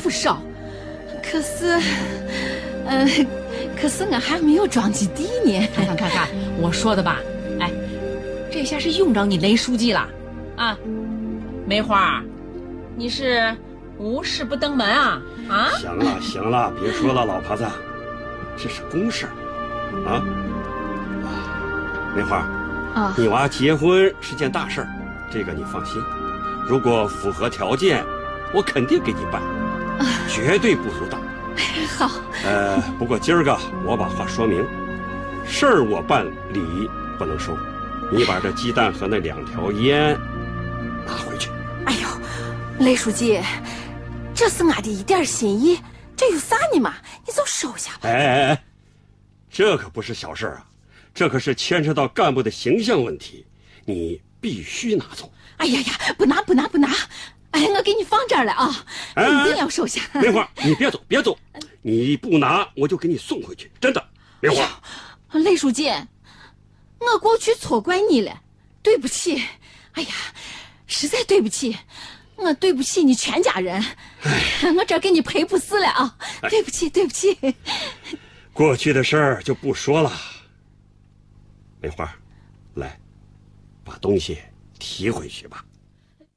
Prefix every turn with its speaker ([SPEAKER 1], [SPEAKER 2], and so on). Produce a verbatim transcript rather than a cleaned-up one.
[SPEAKER 1] 不少，可是，呃，可是我还没有庄稼地呢。
[SPEAKER 2] 看看看看，我说的吧？哎，这下是用着你雷书记了啊！梅花，你是无事不登门啊？啊！
[SPEAKER 3] 行了行了，别说了，老婆子，这是公事啊。梅花，
[SPEAKER 1] 啊，
[SPEAKER 3] 你娃结婚是件大事儿，这个你放心。如果符合条件，我肯定给你办，绝对不阻挡。
[SPEAKER 1] 好。
[SPEAKER 3] 呃，不过今儿个我把话说明，事儿我办，礼不能收。你把这鸡蛋和那两条烟拿回去。
[SPEAKER 1] 哎呦，雷书记，这是俺的一点心意，这有啥呢嘛？你就收下吧。
[SPEAKER 3] 哎哎哎，这可不是小事啊，这可是牵扯到干部的形象问题，你必须拿走。
[SPEAKER 1] 哎呀呀，不拿不拿不拿！哎，我给你放这儿了啊，
[SPEAKER 3] 哎
[SPEAKER 1] 你一定要收下。
[SPEAKER 3] 梅花，你别走别走，你不拿我就给你送回去，真的。梅花，
[SPEAKER 1] 哎，雷书记，我过去错怪你了，对不起。哎呀，实在对不起，我对不起你全家人。我这给你赔不是了啊，对不起对不起。
[SPEAKER 3] 过去的事儿就不说了。梅花，来，把东西提回去吧。